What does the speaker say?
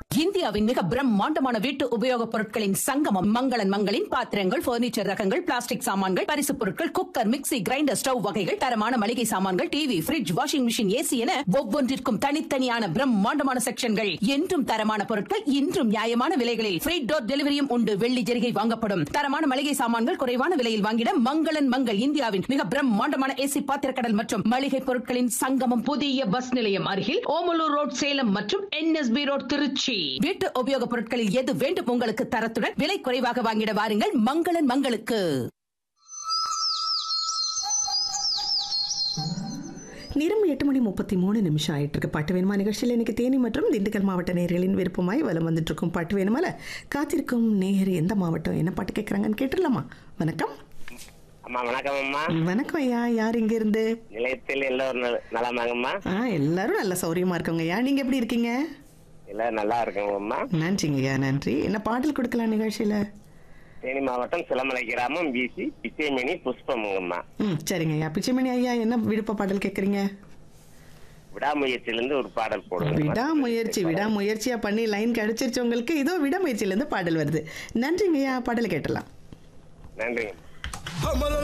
இந்தியாவின் மிக பிரம்மாண்டமான வீட்டு உபயோகப் பொருட்களின் சங்கமம் மங்களன் மங்களின் பாத்திரங்கள், பர்னிச்சர் ரகங்கள், பிளாஸ்டிக் சாமான்கள், பரிசுப் பொருட்கள், குக்கர், மிக்ஸி, கிரைண்டர், ஸ்டவ் வகைகள், தரமான மளிகை சாமான்கள், TV, fridge, washing machine, AC என ஒவ்வொன்றிற்கும் தனித்தனியான பிரம்மாண்டமான செக்ஷன்கள். என்றும் தரமான பொருட்கள், இன்றும் நியாயமான விலைகளில் ஃப்ரீ டோர் டெலிவரியும் உண்டு. வெள்ளி ஜெரிகை வாங்கப்படும். தரமான மளிகை சாமான்கள் குறைவான விலையில் வாங்கிட மங்களன் மங்கள். இந்தியாவின் மிக பிரம்மாண்டமான ஏசி பாத்திரக்கடல் மற்றும் மளிகை பொருட்களின் சங்கமம். புதிய பஸ் நிலையம் அருகில் ஓமலூர் ரோட், சேலம் மற்றும் என்எஸ்பி ரோட், திருச்சி. வீட்டு உபயோகப் பொருட்களில் எது வேண்டும் உங்களுக்கு தரத்துடன் விலை குறைவாக வாங்கிட வாருங்கள் மங்களன் மங்களுக்கு. நேரம் 8:33 ஆயிட்டு இருக்கு. பாட்டு வேணுமா நிகழ்ச்சியில் இன்னைக்கு தேனி மற்றும் திண்டுக்கல் மாவட்ட நேயர்களின் விருப்பமாய் வலம் வந்துட்டு இருக்கும் பாட்டு வேணுமால காத்திருக்கும் நேயர் எந்த மாவட்டம் என்ன பாட்டு கேட்கறாங்கன்னு கேட்டுடலாமா? வணக்கம். அம்மா வணக்கம். அம்மா வணக்கம் ஐயா. யார் இங்க இருந்து? நிலையத்தில் எல்லோரும் நலமாங்கம்மா? எல்லாரும் நல்ல சௌரியமா இருக்கவங்க ஐயா. நீங்க எப்படி இருக்கீங்க? எல்லாம் நல்லா இருக்குங்கம்மா. நன்றிங்க ஐயா, நன்றி. என்ன பாடல் கொடுக்கலாம் நிகழ்ச்சியில? தேனி மாவட்டம் சிலமலை கிராமம் பிசி பிச்சைமணி புஷ்பமுங்கம்மா. சரிங்க ஐயா. பிச்சைமணி ஐயா, என்ன விருப்ப பாடல் கேட்குறீங்க? விடாமுயற்சியிலிருந்து ஒரு பாடல் போடுங்க. விடாமுயற்சியா பண்ணி லைன் கிடைச்சிருச்சு உங்களுக்கு. இதோ விடாமுயற்சியிலிருந்து பாடல் வருது. நன்றிங்க ஐயா. பாடல் கேட்டலாம். நன்றிங்க.